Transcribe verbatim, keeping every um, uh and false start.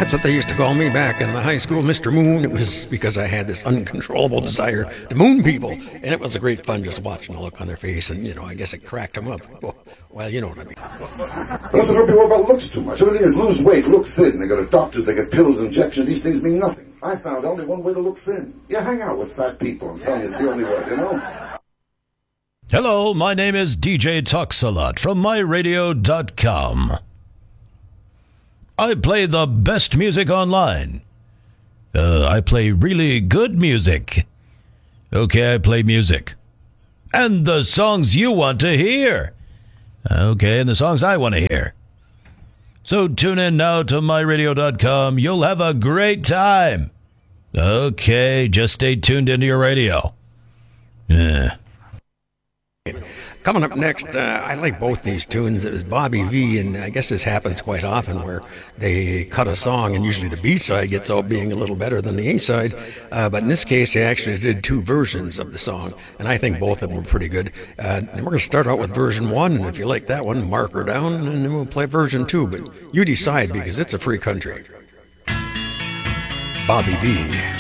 That's what they used to call me back in the high school, Mister Moon. It was because I had this uncontrollable desire to moon people. And it was a great fun just watching the look on their face. And, you know, I guess it cracked them up. Well, you know what I mean. Let's not be worried about looks too much. Everything is lose weight, look thin. They go to doctors, they get pills, injections. These things mean nothing. I found only one way to look thin. You hang out with fat people. I'm telling you, it's the only way, you know? Hello, my name is D J Talks-A-Lot from my radio dot com. I play the best music online. Uh, I play really good music. Okay, I play music. And the songs you want to hear. Okay, and the songs I want to hear. So tune in now to my radio dot com. You'll have a great time. Okay, just stay tuned into your radio. Yeah. Coming up next, uh, I like both these tunes. It was Bobby V, and I guess this happens quite often where they cut a song, and usually the B-side gets out being a little better than the A-side. Uh, but in this case, they actually did two versions of the song, and I think both of them were pretty good. Uh, and we're going to start out with version one, and if you like that one, mark her down, and then we'll play version two. But you decide, because it's a free country. Bobby V.